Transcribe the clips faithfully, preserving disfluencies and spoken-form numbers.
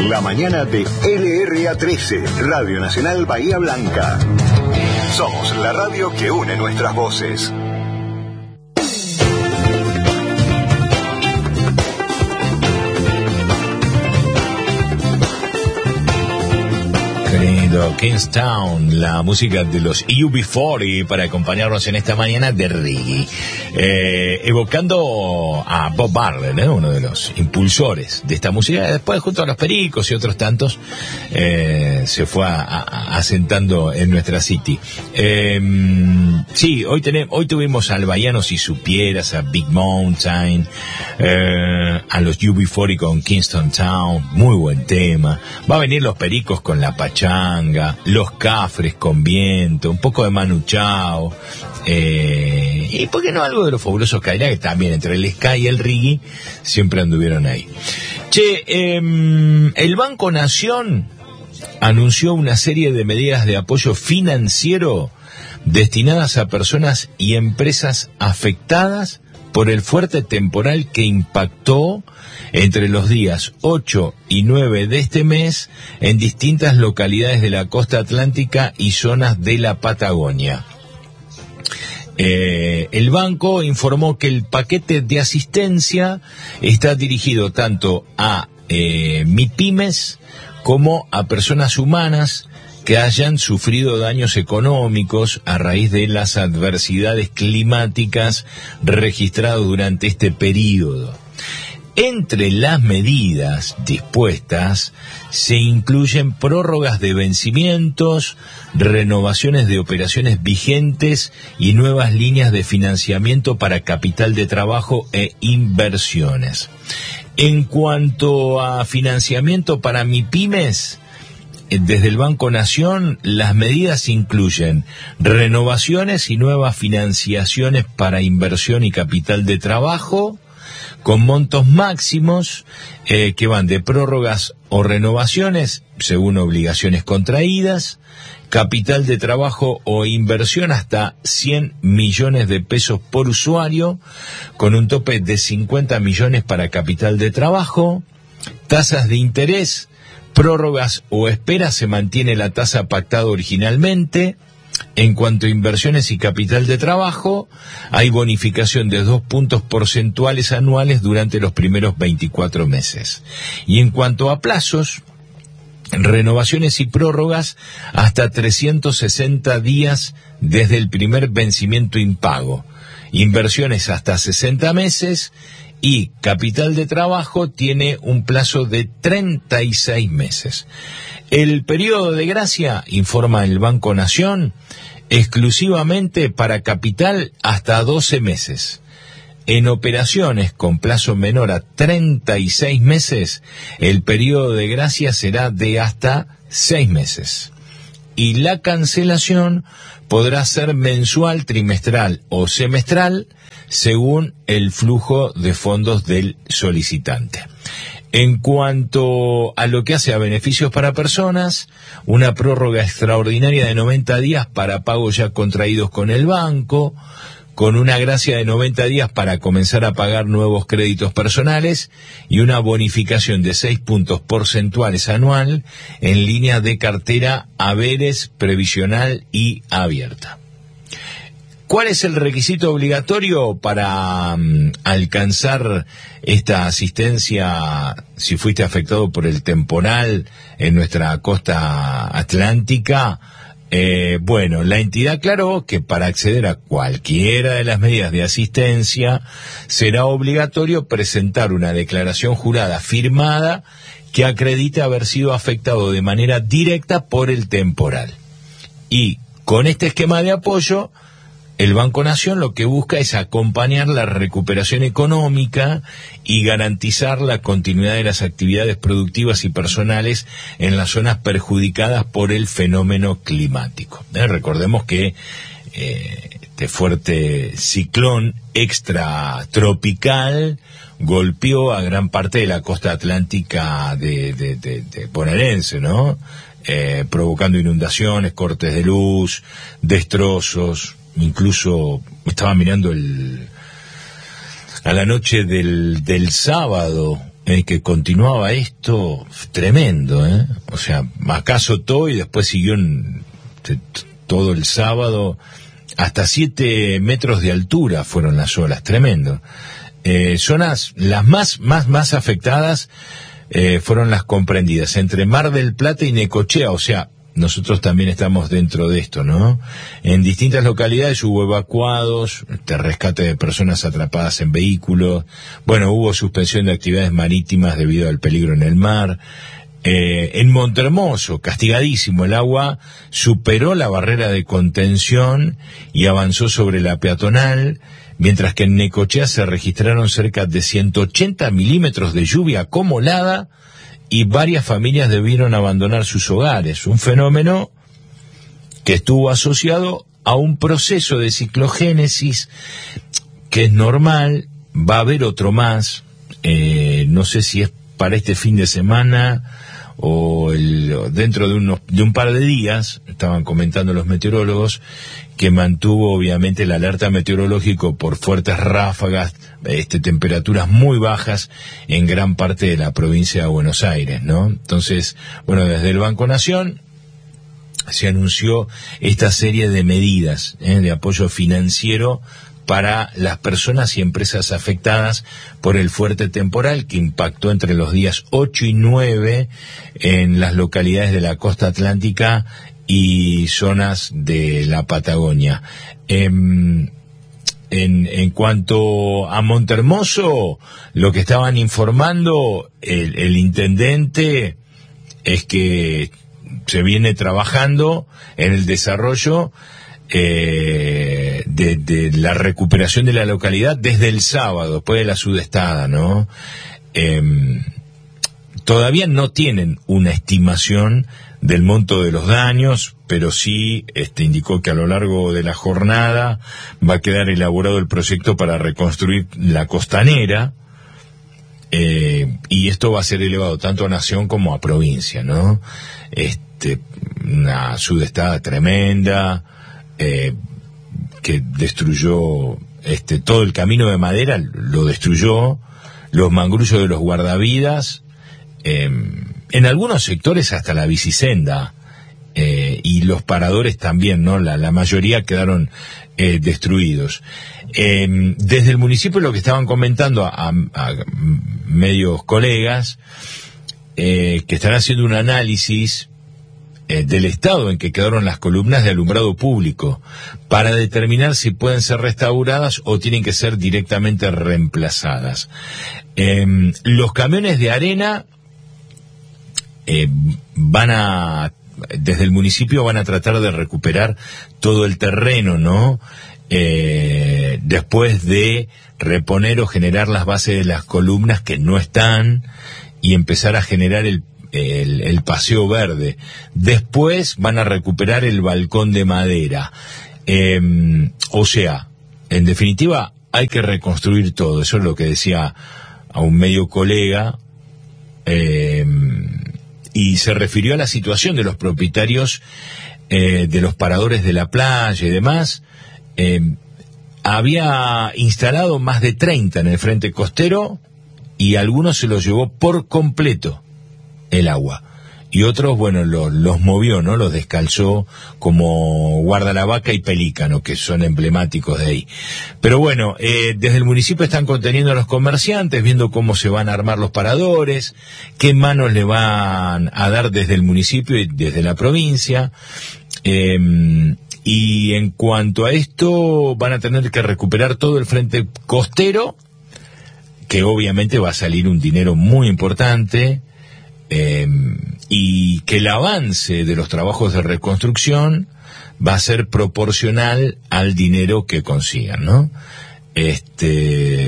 la mañana de L R A trece, Radio Nacional Bahía Blanca. Somos la radio que une nuestras voces. Kingstown, la música de los U B cuarenta para acompañarnos en esta mañana de reggae, eh, evocando a Bob Marley, ¿eh? Uno de los impulsores de esta música. Después, junto a los Pericos y otros tantos, eh, se fue a, a, asentando en nuestra city. Eh, sí, hoy tenemos, hoy tuvimos al Bahiano Si Supieras, a Big Mountain, eh, a los U B cuarenta con Kingston Town, muy buen tema. Va a venir los Pericos con la Pachanga, los Cafres con Viento, un poco de Manu Chao, eh, y por qué no algo de los Fabulosos Cadillacs, que también entre el ska y el reggae siempre anduvieron ahí. Che, eh, el Banco Nación anunció una serie de medidas de apoyo financiero destinadas a personas y empresas afectadas por el fuerte temporal que impactó entre los días ocho y nueve de este mes en distintas localidades de la costa atlántica y zonas de la Patagonia. Eh, el banco informó que el paquete de asistencia está dirigido tanto a eh, MIPYMES como a personas humanas que hayan sufrido daños económicos a raíz de las adversidades climáticas registradas durante este período. Entre las medidas dispuestas se incluyen prórrogas de vencimientos, renovaciones de operaciones vigentes y nuevas líneas de financiamiento para capital de trabajo e inversiones. En cuanto a financiamiento para MIPYMES, desde el Banco Nación, las medidas incluyen renovaciones y nuevas financiaciones para inversión y capital de trabajo, con montos máximos eh, que van de prórrogas o renovaciones, según obligaciones contraídas, capital de trabajo o inversión hasta cien millones de pesos por usuario, con un tope de cincuenta millones para capital de trabajo, tasas de interés, prórrogas o esperas, se mantiene la tasa pactada originalmente. En cuanto a inversiones y capital de trabajo, hay bonificación de dos puntos porcentuales anuales durante los primeros veinticuatro meses. Y en cuanto a plazos, renovaciones y prórrogas hasta trescientos sesenta días desde el primer vencimiento impago. Inversiones hasta sesenta meses y capital de trabajo tiene un plazo de treinta y seis meses. El periodo de gracia, informa el Banco Nación, exclusivamente para capital hasta doce meses. En operaciones con plazo menor a treinta y seis meses, el periodo de gracia será de hasta seis meses. Y la cancelación podrá ser mensual, trimestral o semestral, según el flujo de fondos del solicitante. En cuanto a lo que hace a beneficios para personas, una prórroga extraordinaria de noventa días para pagos ya contraídos con el banco, con una gracia de noventa días para comenzar a pagar nuevos créditos personales y una bonificación de seis puntos porcentuales anual en línea de cartera, haberes, previsional y abierta. ¿Cuál es el requisito obligatorio para um, alcanzar esta asistencia si fuiste afectado por el temporal en nuestra costa atlántica? Eh, bueno, la entidad aclaró que para acceder a cualquiera de las medidas de asistencia será obligatorio presentar una declaración jurada firmada que acredite haber sido afectado de manera directa por el temporal. Y con este esquema de apoyo, el Banco Nación lo que busca es acompañar la recuperación económica y garantizar la continuidad de las actividades productivas y personales en las zonas perjudicadas por el fenómeno climático. ¿Eh? Recordemos que eh, este fuerte ciclón extratropical golpeó a gran parte de la costa atlántica de, de, de, de bonaerense, ¿no? Eh, provocando inundaciones, cortes de luz, destrozos. Incluso estaba mirando el a la noche del, del sábado, eh, que continuaba esto tremendo, ¿eh? O sea, acaso todo y después siguió en, t- t- todo el sábado, hasta siete metros de altura fueron las olas, tremendo. Eh, zonas, las más, más, más afectadas eh, fueron las comprendidas entre Mar del Plata y Necochea, o sea, nosotros también estamos dentro de esto, ¿no? En distintas localidades hubo evacuados, de rescate de personas atrapadas en vehículos, bueno, hubo suspensión de actividades marítimas debido al peligro en el mar. Eh, en Montehermoso, castigadísimo, el agua superó la barrera de contención y avanzó sobre la peatonal, mientras que en Necochea se registraron cerca de ciento ochenta milímetros de lluvia acumulada y varias familias debieron abandonar sus hogares, un fenómeno que estuvo asociado a un proceso de ciclogénesis que es normal. Va a haber otro más, eh, no sé si es para este fin de semana o el, dentro de, unos, de un par de días, estaban comentando los meteorólogos, que mantuvo obviamente el alerta meteorológico por fuertes ráfagas, este, temperaturas muy bajas en gran parte de la provincia de Buenos Aires, ¿no? Entonces, bueno, desde el Banco Nación se anunció esta serie de medidas, ¿eh? de apoyo financiero para las personas y empresas afectadas por el fuerte temporal que impactó entre los días ocho y nueve en las localidades de la costa atlántica y zonas de la Patagonia. Eh, en, en cuanto a Montehermoso, lo que estaban informando el, el intendente es que se viene trabajando en el desarrollo eh, de, de la recuperación de la localidad desde el sábado, después de la sudestada, ¿no? Eh, todavía no tienen una estimación del monto de los daños, pero sí este, indicó que a lo largo de la jornada va a quedar elaborado el proyecto para reconstruir la costanera, eh, y esto va a ser elevado tanto a nación como a provincia, ¿no? Este, una sudestada tremenda, eh, que destruyó este, todo el camino de madera, lo destruyó, los mangrullos de los guardavidas, eh, en algunos sectores hasta la bicisenda, eh, y los paradores también, ¿no? La, la mayoría quedaron eh, destruidos. Eh, desde el municipio lo que estaban comentando a, a medios colegas, eh, que están haciendo un análisis eh, del estado en que quedaron las columnas de alumbrado público para determinar si pueden ser restauradas o tienen que ser directamente reemplazadas. Eh, los camiones de arena Eh, van a, desde el municipio van a tratar de recuperar todo el terreno, ¿no? Eh, después de reponer o generar las bases de las columnas que no están y empezar a generar el, el, el paseo verde. Después van a recuperar el balcón de madera. Eh, o sea, en definitiva, hay que reconstruir todo. Eso es lo que decía a un medio colega, eh, y se refirió a la situación de los propietarios eh, de los paradores de la playa y demás. Eh, había instalado más de treinta en el frente costero y algunos se los llevó por completo el agua. Y otros, bueno, los, los movió, ¿no? Los descalzó, como Guardalavaca y Pelícano, que son emblemáticos de ahí. Pero bueno, eh, desde el municipio están conteniendo a los comerciantes, viendo cómo se van a armar los paradores, qué manos le van a dar desde el municipio y desde la provincia. Eh, y en cuanto a esto, van a tener que recuperar todo el frente costero, que obviamente va a salir un dinero muy importante. Eh, y que el avance de los trabajos de reconstrucción va a ser proporcional al dinero que consigan, ¿no? Este,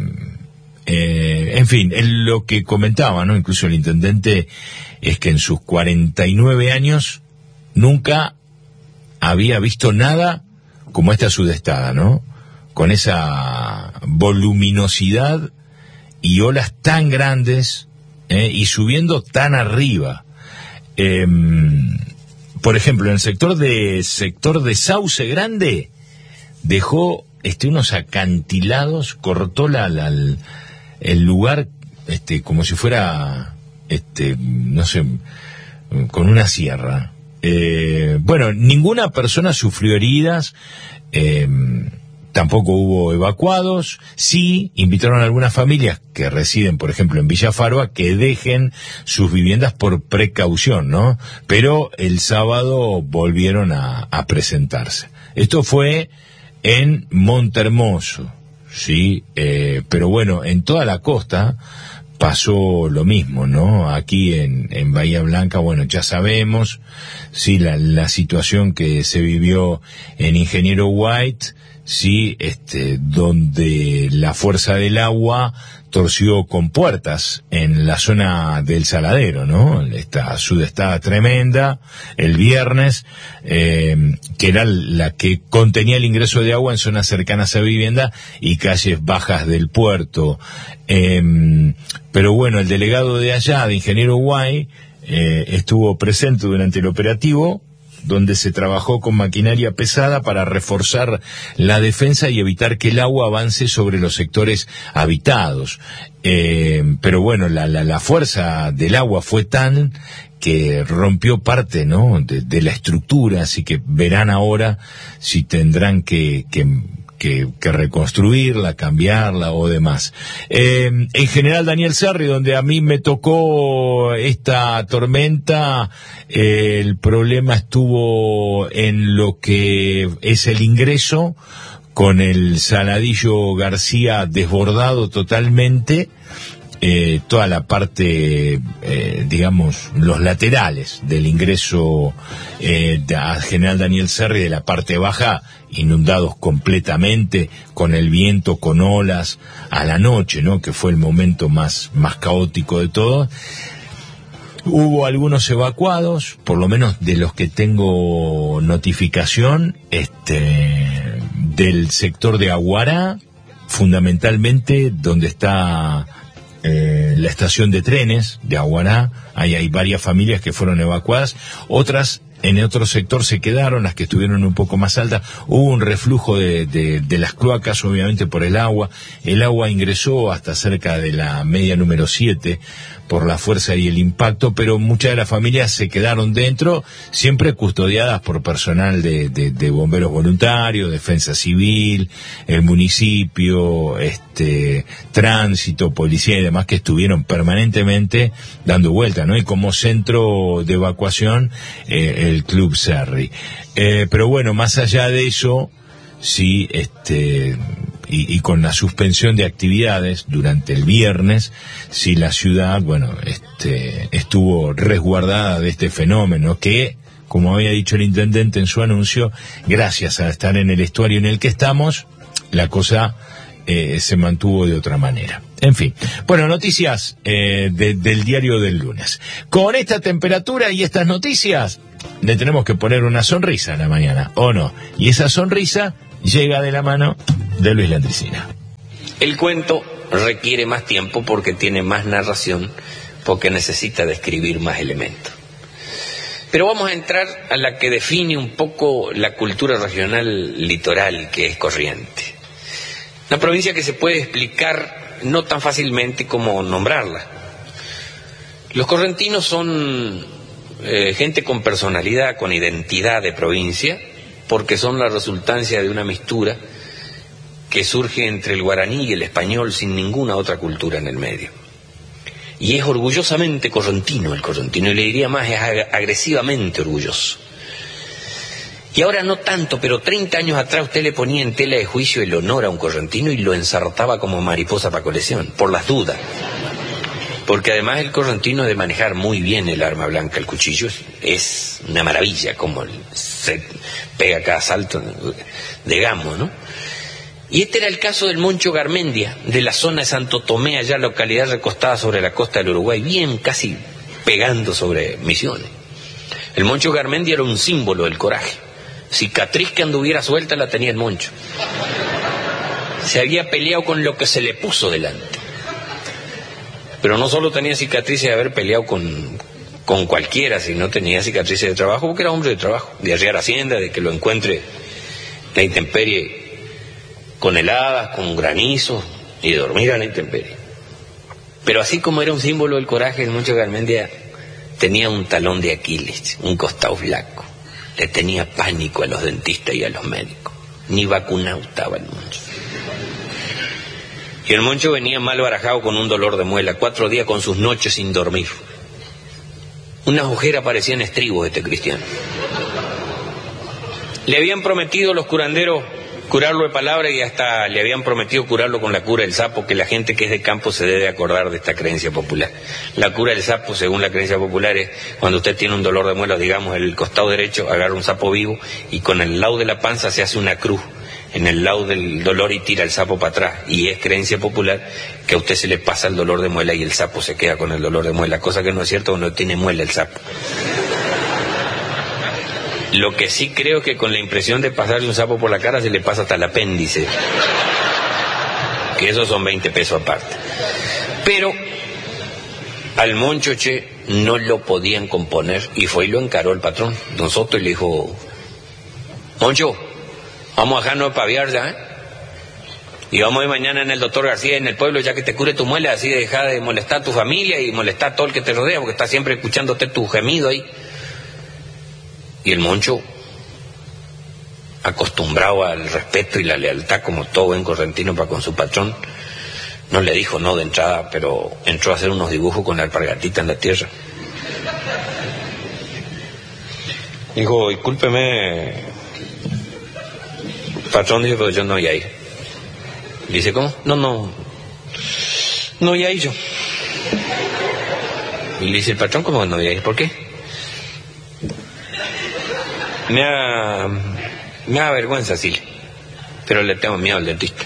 eh, en fin, él lo que comentaba, ¿no? Incluso el intendente, es que en sus cuarenta y nueve años nunca había visto nada como esta sudestada, ¿no? Con esa voluminosidad y olas tan grandes, Eh, y subiendo tan arriba. Eh, por ejemplo, en el sector de sector de Sauce Grande dejó este unos acantilados, cortó la, la el lugar este, como si fuera, este, no sé, con una sierra. Eh, bueno, ninguna persona sufrió heridas, eh, tampoco hubo evacuados. Sí invitaron a algunas familias que residen, por ejemplo, en Villa Faro, a que dejen sus viviendas por precaución, ¿no? Pero el sábado volvieron a, a presentarse. Esto fue en Montehermoso, sí, eh, pero bueno, en toda la costa pasó lo mismo, ¿no? Aquí en, en Bahía Blanca, bueno, ya sabemos, sí, la, la situación que se vivió en Ingeniero White, sí, este, donde la fuerza del agua torció compuertas en la zona del Saladero, ¿no? Esta sudestada tremenda, el viernes, eh, que era la que contenía el ingreso de agua en zonas cercanas a vivienda y calles bajas del puerto. Eh, pero bueno, el delegado de allá, de Ingeniero Guay, eh, estuvo presente durante el operativo, donde se trabajó con maquinaria pesada para reforzar la defensa y evitar que el agua avance sobre los sectores habitados. Eh, pero bueno, la, la, la fuerza del agua fue tan que rompió parte, ¿no?, de, de la estructura, así que verán ahora si tendrán que, que Que, que reconstruirla, cambiarla o demás. Eh, en general, Daniel Serri, donde a mí me tocó esta tormenta, eh, el problema estuvo en lo que es el ingreso, con el Saladillo García desbordado totalmente, eh, toda la parte, eh, digamos, los laterales del ingreso eh, a General Daniel Serri de la parte baja, inundados completamente, con el viento, con olas a la noche, ¿no?, que fue el momento más, más caótico de todo. Hubo algunos evacuados, por lo menos de los que tengo notificación, este, del sector de Aguará, fundamentalmente donde está eh, la estación de trenes de Aguará. Ahí hay varias familias que fueron evacuadas, otras en otro sector se quedaron, las que estuvieron un poco más altas. Hubo un reflujo de, de, de las cloacas, obviamente por el agua. El agua ingresó hasta cerca de la media número siete por la fuerza y el impacto, pero muchas de las familias se quedaron dentro, siempre custodiadas por personal de, de, de bomberos voluntarios, defensa civil, el municipio, este, tránsito, policía y demás, que estuvieron permanentemente dando vuelta, ¿no? Y como centro de evacuación, eh, el Club Serri. Eh, pero bueno, más allá de eso, sí, este, y, y con la suspensión de actividades durante el viernes, sí, la ciudad, bueno, este, estuvo resguardada de este fenómeno que, como había dicho el intendente en su anuncio, gracias a estar en el estuario en el que estamos, la cosa eh, se mantuvo de otra manera. En fin, bueno, noticias eh, de, del diario del lunes. Con esta temperatura y estas noticias, le tenemos que poner una sonrisa a la mañana, ¿o no? Y esa sonrisa llega de la mano de Luis Landricina. El cuento requiere más tiempo porque tiene más narración, porque necesita describir más elementos. Pero vamos a entrar a la que define un poco la cultura regional litoral, que es Corrientes. Una provincia que se puede explicar no tan fácilmente como nombrarla. Los correntinos son eh, gente con personalidad, con identidad de provincia, porque son la resultancia de una mistura que surge entre el guaraní y el español sin ninguna otra cultura en el medio. Y es orgullosamente correntino el correntino, y le diría más, es ag- agresivamente orgulloso. Y ahora no tanto, pero treinta años atrás usted le ponía en tela de juicio el honor a un correntino y lo ensartaba como mariposa para colección, por las dudas. Porque además el correntino, de manejar muy bien el arma blanca, el cuchillo, es, es una maravilla, como se pega cada salto de gamo, ¿no? Y este era el caso del Moncho Garmendia, de la zona de Santo Tomé, allá localidad recostada sobre la costa del Uruguay, bien casi pegando sobre Misiones. El Moncho Garmendia era un símbolo del coraje. Cicatriz que anduviera suelta la tenía el Moncho. Se había peleado con lo que se le puso delante. Pero no solo tenía cicatrices de haber peleado con, con cualquiera, sino tenía cicatrices de trabajo, porque era hombre de trabajo, de arriar hacienda, de que lo encuentre la intemperie con heladas, con granizo, y de dormir a la intemperie. Pero así como era un símbolo del coraje, el Moncho Garmendia tenía un talón de Aquiles, un costado flaco. Le tenía pánico a los dentistas y a los médicos. Ni vacunado estaba el Moncho. Y el Moncho venía mal barajado con un dolor de muela, cuatro días con sus noches sin dormir. Unas ojeras parecían estribos de este cristiano. Le habían prometido los curanderos curarlo de palabra y hasta le habían prometido curarlo con la cura del sapo, que la gente que es de campo se debe acordar de esta creencia popular. La cura del sapo, según la creencia popular, es cuando usted tiene un dolor de muelas, digamos, el costado derecho, agarra un sapo vivo y con el lado de la panza se hace una cruz en el lado del dolor y tira el sapo para atrás. Y es creencia popular que a usted se le pasa el dolor de muela y el sapo se queda con el dolor de muela, cosa que no es cierto, no tiene muela el sapo. Lo que sí creo es que con la impresión de pasarle un sapo por la cara se le pasa hasta el apéndice, que esos son veinte pesos aparte. Pero al Moncho, che, no lo podían componer y fue y lo encaró el patrón, don Soto, y le dijo: Moncho, vamos a dejarnos de paviar ya, ¿eh? Y vamos a ir mañana en el doctor García en el pueblo, ya que te cure tu muela, así deja de molestar a tu familia y molestar a todo el que te rodea, porque está siempre escuchándote tu gemido ahí. Y el Moncho, acostumbrado al respeto y la lealtad como todo buen correntino para con su patrón, no le dijo no de entrada, pero entró a hacer unos dibujos con la alpargatita en la tierra. Dijo: discúlpeme, patrón, dice, pero yo no voy a ir. Dice: ¿cómo? No, no, no voy a ir yo. Y le dice el patrón: ¿cómo no voy a ir? ¿Por qué? Me da, me da vergüenza, sí, pero le tengo miedo al dentista.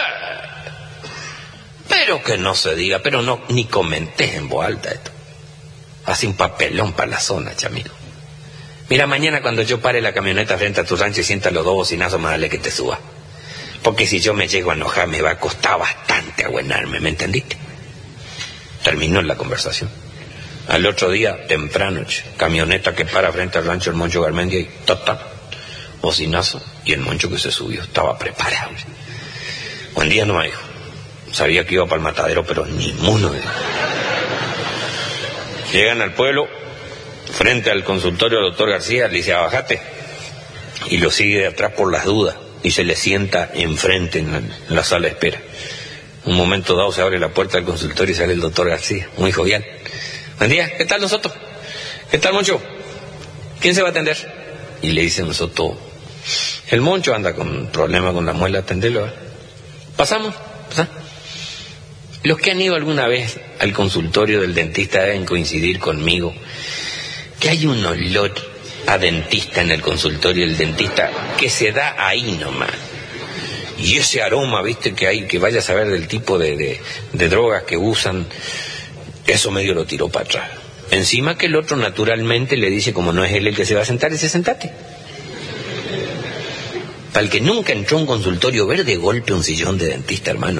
Pero que no se diga, pero no, ni comenté en voz alta esto. Hace un papelón para la zona, chamigo. Mira, mañana cuando yo pare la camioneta frente a tu rancho y sienta los dos bocinazos, más dale que te suba. Porque si yo me llego a enojar, me va a costar bastante aguenarme, ¿me entendiste? Terminó la conversación. Al otro día, temprano, camioneta que para frente al rancho del Moncho Garmendia y tata, bocinazo, y el Moncho que se subió, estaba preparado. Buen día nomás, hijo. Sabía que iba para el matadero, pero ni mono. Llegan al pueblo, frente al consultorio del doctor García, le dice: bájate, y lo sigue de atrás por las dudas, y se le sienta enfrente en la, en la sala de espera. Un momento dado se abre la puerta del consultorio y sale el doctor García, muy jovial. Buen día, ¿qué tal nosotros? ¿Qué tal, Moncho? ¿Quién se va a atender? Y le dice nosotros: el Moncho anda con problema con la muela, atenderlo. ¿eh? Pasamos, pasamos. Los que han ido alguna vez al consultorio del dentista deben coincidir conmigo que hay un olor a dentista en el consultorio del dentista que se da ahí nomás. Y ese aroma, viste, que hay, que vaya a saber del tipo de, de, de drogas que usan, eso medio lo tiró para atrás. Encima que el otro naturalmente le dice, como no es él el que se va a sentar, dice: sentate. Para el que nunca entró a un consultorio, ver de golpe un sillón de dentista, hermano,